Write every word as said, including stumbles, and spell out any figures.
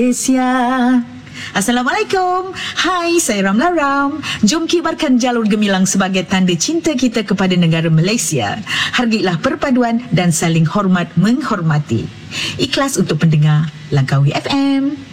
Malaysia. Assalamualaikum. Hai, saya Ramla Ram. Jom kibarkan jalur gemilang sebagai tanda cinta kita kepada negara Malaysia. Hargailah perpaduan dan saling hormat menghormati. Ikhlas untuk pendengar Langkawi F M.